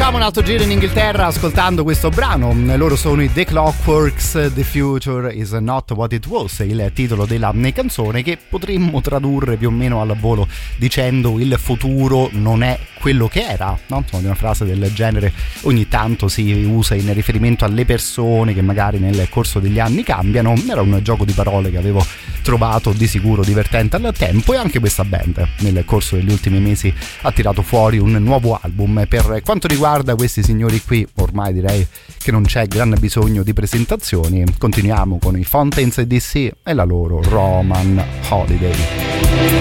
Facciamo un altro giro in Inghilterra ascoltando questo brano. Loro sono i The Clockworks. The Future is Not What It Was, il titolo della canzone, che potremmo tradurre più o meno al volo dicendo il futuro non è quello che era, no? Insomma, una frase del genere ogni tanto si usa in riferimento alle persone che magari nel corso degli anni cambiano. Era un gioco di parole che avevo trovato di sicuro divertente al tempo, e anche questa band nel corso degli ultimi mesi ha tirato fuori un nuovo album. Per quanto riguarda questi signori qui, ormai direi che non c'è gran bisogno di presentazioni. Continuiamo con i Fountains DC e la loro Roman Holiday.